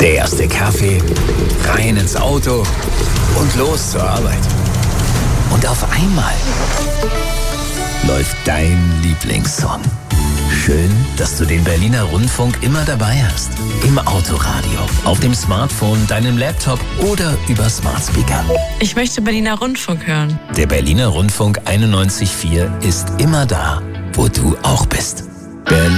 Der erste Kaffee, rein ins Auto und los zur Arbeit. Und auf einmal läuft dein Lieblingssong. Schön, dass du den Berliner Rundfunk immer dabei hast. Im Autoradio, auf dem Smartphone, deinem Laptop oder über Smart Speaker. Ich möchte Berliner Rundfunk hören. Der Berliner Rundfunk 91.4 ist immer da, wo du auch bist. Berlin.